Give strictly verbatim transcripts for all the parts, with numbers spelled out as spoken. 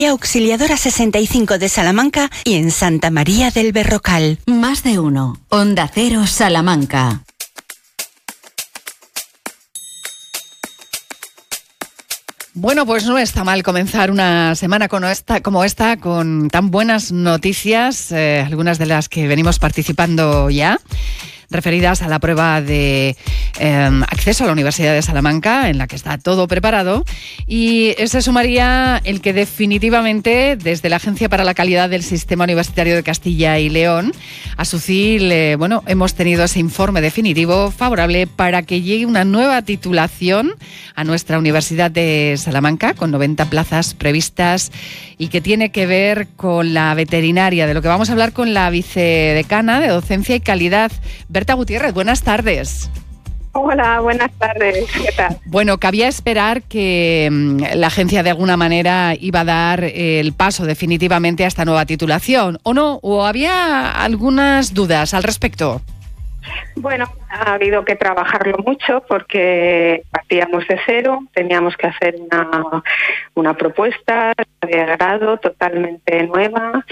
Auxiliadora sesenta y cinco de Salamanca y en Santa María del Berrocal. Más de uno. Onda Cero Salamanca. Bueno, pues no está mal comenzar una semana como esta, como esta con tan buenas noticias, eh, algunas de las que venimos participando ya, referidas a la prueba de eh, acceso a la Universidad de Salamanca, en la que está todo preparado, y se sumaría el que definitivamente desde la Agencia para la Calidad del Sistema Universitario de Castilla y León, ASUCIL, eh, bueno, hemos tenido ese informe definitivo favorable para que llegue una nueva titulación a nuestra Universidad de Salamanca, con noventa plazas previstas, y que tiene que ver con la veterinaria, de lo que vamos a hablar con la vicedecana de Docencia y Calidad, Berta Gutiérrez. Buenas tardes. Hola, buenas tardes. ¿Qué tal? Bueno, cabía esperar que mmm, la agencia de alguna manera iba a dar el paso definitivamente a esta nueva titulación, ¿o no? ¿O había algunas dudas al respecto? Bueno, ha habido que trabajarlo mucho porque partíamos de cero, teníamos que hacer una, una propuesta de grado totalmente nueva.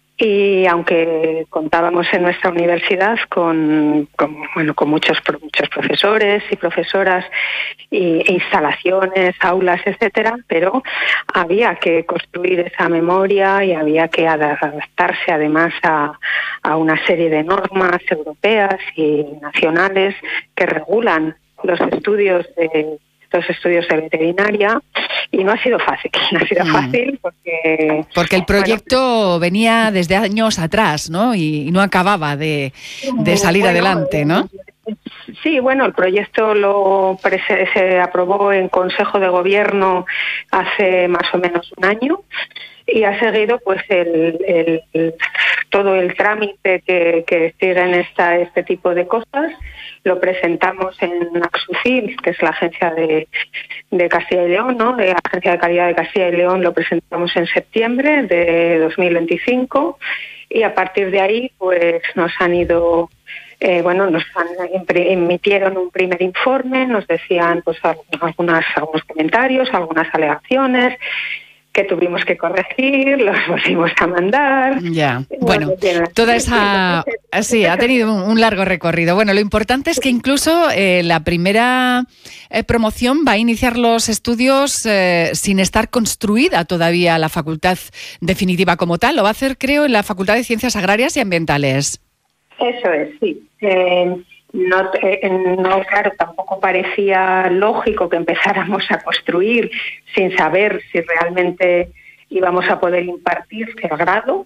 Y aunque contábamos en nuestra universidad con, con bueno con muchos muchos profesores y profesoras y, e instalaciones, aulas, etcétera, pero había que construir esa memoria y había que adaptarse además a, a una serie de normas europeas y nacionales que regulan los estudios de los estudios de veterinaria, y no ha sido fácil, no ha sido fácil porque... Porque el proyecto bueno, venía desde años atrás, ¿no? Y, y no acababa de, de salir bueno, adelante, ¿no? Sí, bueno, el proyecto lo se, se aprobó en Consejo de Gobierno hace más o menos un año, y ha seguido pues el, el, el todo el trámite que, que siguen esta, este tipo de cosas. Lo presentamos en ASUCIL, que es la agencia de, de Castilla y León, ¿no? La Agencia de Calidad de Castilla y León lo presentamos en septiembre de dos mil veinticinco, y a partir de ahí pues nos han ido... Eh, bueno, nos han, emitieron un primer informe, nos decían pues algunas, algunos comentarios, algunas alegaciones que tuvimos que corregir, los volvimos a mandar. Ya, bueno, bueno toda esa... Sí, ha tenido un largo recorrido. Bueno, lo importante es que incluso eh, la primera eh, promoción va a iniciar los estudios eh, sin estar construida todavía la facultad definitiva como tal. Lo va a hacer, creo, en la Facultad de Ciencias Agrarias y Ambientales. Eso es, sí. Eh, no, eh, no, claro, tampoco parecía lógico que empezáramos a construir sin saber si realmente íbamos a poder impartir el grado,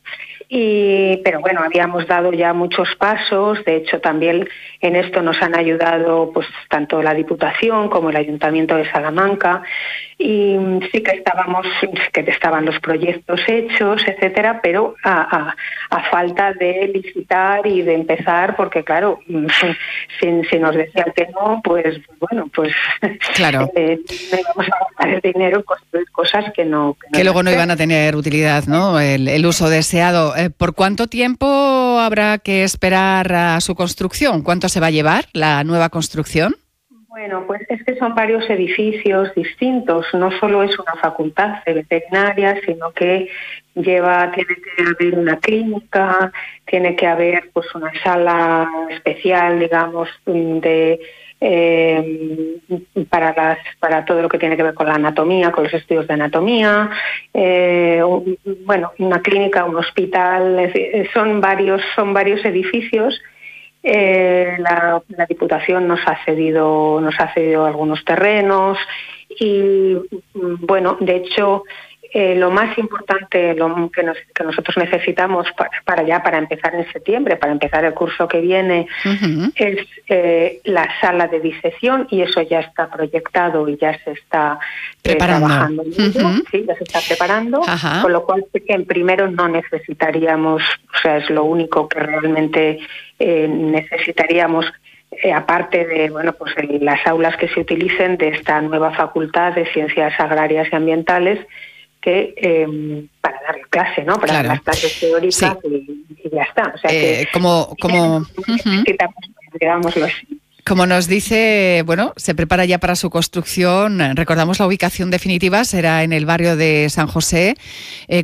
y pero bueno, habíamos dado ya muchos pasos. De hecho, también en esto nos han ayudado pues tanto la Diputación como el Ayuntamiento de Salamanca, y sí que estábamos que estaban los proyectos hechos, etcétera, pero a, a, a falta de licitar y de empezar, porque claro, si, si nos decían que no, pues bueno, pues claro, eh, no íbamos a gastar el dinero en construir cosas que no que, no que luego no iban a tener utilidad, ¿no? El, el uso deseado. Eh, ¿Por cuánto tiempo habrá que esperar a su construcción? ¿Cuánto se va a llevar la nueva construcción? Bueno, pues es que son varios edificios distintos. No solo es una facultad de veterinaria, sino que lleva, tiene que haber una clínica, tiene que haber pues una sala especial, digamos, de eh, para las para todo lo que tiene que ver con la anatomía, con los estudios de anatomía, eh, bueno, una clínica, un hospital, es decir, son varios son varios edificios. Eh, la, la Diputación nos ha cedido nos ha cedido algunos terrenos, y bueno, de hecho eh, lo más importante lo que, nos, que nosotros necesitamos para, para ya para empezar en septiembre, para empezar el curso que viene, uh-huh. es eh, la sala de disección, y eso ya está proyectado y ya se está eh, trabajando en ello, uh-huh. sí, ya se está preparando, uh-huh. con lo cual en primero no necesitaríamos, o sea, es lo único que realmente eh, necesitaríamos. Eh, aparte de bueno pues el, las aulas que se utilicen de esta nueva facultad de Ciencias Agrarias y Ambientales, que eh, para dar clase, ¿no? Para claro. dar las clases teóricas, sí. y, y ya está. O sea eh, que como como necesitamos, uh-huh. digámoslo así. Como nos dice, bueno, se prepara ya para su construcción. Recordamos la ubicación definitiva, será en el barrio de San José. Eh,